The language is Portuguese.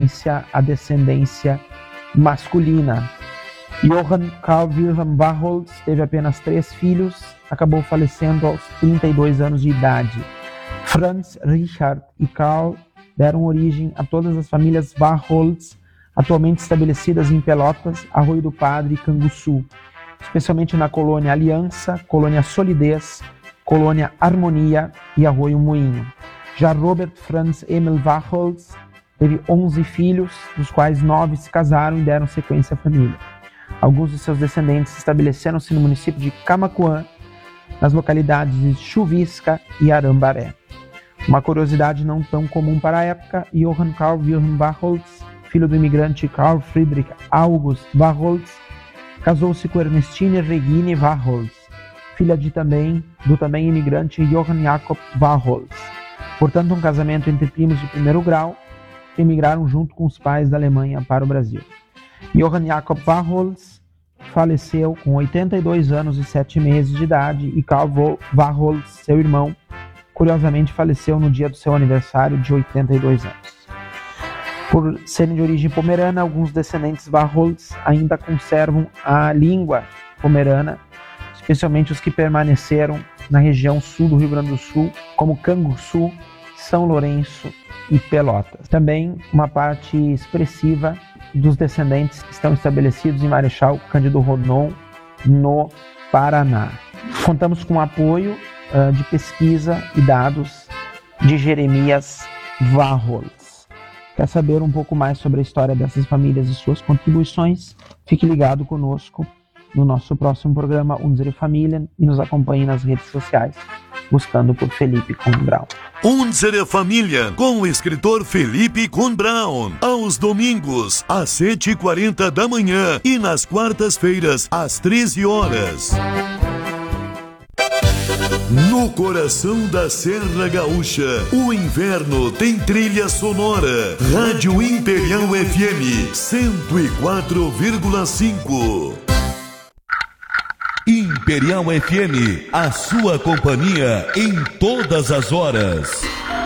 preferência à descendência masculina. Johann Carl Wilhelm Warholz teve apenas 3 filhos, acabou falecendo aos 32 anos de idade. Franz, Richard e Karl deram origem a todas as famílias Warholz, atualmente estabelecidas em Pelotas, Arroio do Padre e Canguçu, especialmente na colônia Aliança, colônia Solidez, colônia Harmonia e Arroio Moinho. Já Robert Franz Emil Warholz teve 11 filhos, dos quais 9 se casaram e deram sequência à família. Alguns de seus descendentes estabeleceram-se no município de Camaquã, nas localidades de Chuvisca e Arambaré. Uma curiosidade não tão comum para a época, Johann Carl Wilhelm Warholz, filho do imigrante Carl Friedrich August Warholz, casou-se com Ernestine Regine Warholz, filha do também imigrante Johann Jakob Warholz. Portanto, um casamento entre primos de primeiro grau que emigraram junto com os pais da Alemanha para o Brasil. Johann Jakob Warholz faleceu com 82 anos e 7 meses de idade e Karl Warholz, seu irmão, curiosamente faleceu no dia do seu aniversário de 82 anos. Por serem de origem pomerana, alguns descendentes Warholz ainda conservam a língua pomerana, especialmente os que permaneceram na região sul do Rio Grande do Sul, como Canguçu, São Lourenço e Pelotas. Também uma parte expressiva dos descendentes que estão estabelecidos em Marechal Cândido Rondon, no Paraná. Contamos com o apoio de pesquisa e dados de Jeremias Warholz. Quer saber um pouco mais sobre a história dessas famílias e suas contribuições? Fique ligado conosco no nosso próximo programa Unsere Familien e nos acompanhe nas redes sociais, buscando por Felipe Kuhn Braun. Unsere Familien, com o escritor Felipe Kuhn Braun, aos domingos, às 7h40 da manhã e nas quartas-feiras, às 13 horas. No coração da Serra Gaúcha, o inverno tem trilha sonora. Rádio Imperial FM 104,5. Imperial FM, a sua companhia em todas as horas.